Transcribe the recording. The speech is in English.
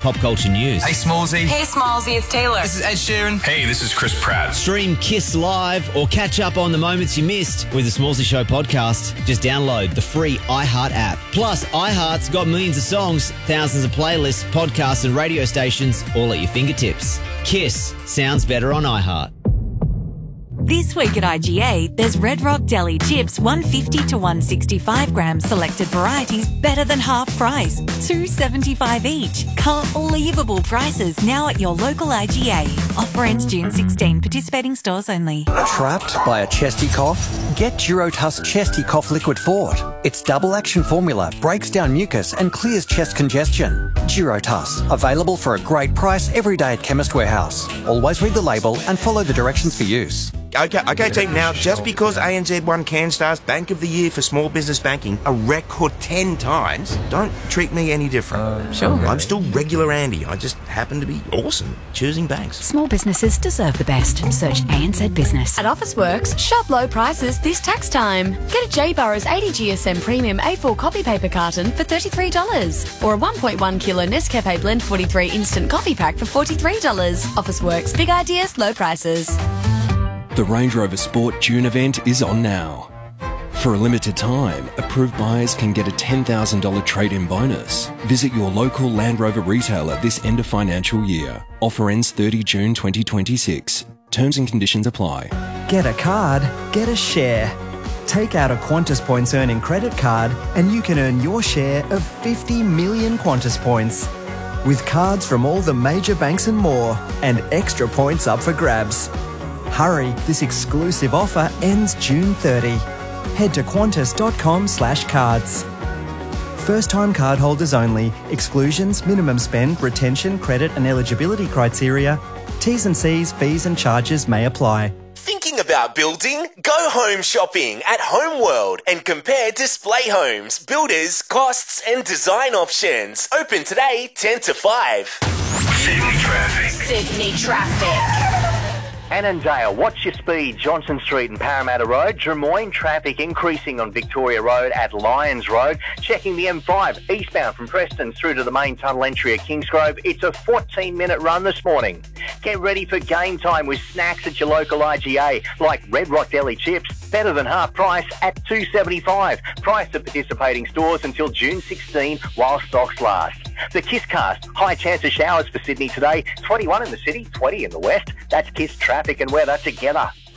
pop culture news. Hey, Smallsy. Hey, Smallsy, it's Taylor. This is Ed Sheeran. Hey, this is Chris Pratt. Stream Kiss Live or catch up on the moments you missed with the Smallsy Show podcast. Just download the free iHeart app. Plus, iHeart's got millions of songs, thousands of playlists, podcasts and radio stations all at your fingertips. Kiss sounds better on iHeart. This week at IGA, there's Red Rock Deli chips 150 to 165 gram selected varieties better than half price, $2.75 each. Can't believable prices now at your local IGA. Offer ends June 16. Participating stores only. Trapped by a chesty cough? Get Durotuss Chesty Cough Liquid Fort. Its double action formula breaks down mucus and clears chest congestion. Durotuss, available for a great price every day at Chemist Warehouse. Always read the label and follow the directions for use. Okay, team. Now, just because ANZ won CanStar's Bank of the Year for small business banking a record 10 times, don't treat me any different. Sure. I'm still regular Andy. I just happen to be awesome choosing banks. Small businesses deserve the best. Search ANZ Business. At Officeworks, shop low prices this tax time. Get a J. Burrows 80 GSM Premium A4 copy paper carton for $33, or a 1.1 kilo Nescafe Blend 43 instant coffee pack for $43. Officeworks, big ideas, low prices. The Range Rover Sport June event is on now. For a limited time, approved buyers can get a $10,000 trade-in bonus. Visit your local Land Rover retailer this end of financial year. Offer ends 30 June 2026. Terms and conditions apply. Get a card, get a share. Take out a Qantas Points earning credit card and you can earn your share of 50 million Qantas Points. With cards from all the major banks and more, and extra points up for grabs. Hurry, this exclusive offer ends June 30. Head to qantas.com/cards. First-time cardholders only. Exclusions, minimum spend, retention, credit and eligibility criteria. T's and C's, fees and charges may apply. Thinking about building? Go home shopping at Homeworld and compare display homes, builders, costs and design options. Open today 10 to 5. Sydney traffic. Sydney traffic. Annandale, watch your speed, Johnson Street and Parramatta Road. Drummoyne, traffic increasing on Victoria Road at Lyons Road. Checking the M5 eastbound from Preston through to the main tunnel entry at Kingsgrove. It's a 14-minute run this morning. Get ready for game time with snacks at your local IGA, like Red Rock Deli chips, better than half price at $2.75. Price at participating stores until June 16 while stocks last. The KISScast, high chance of showers for Sydney today. 21 in the city, 20 in the west. That's KISS traffic and weather together.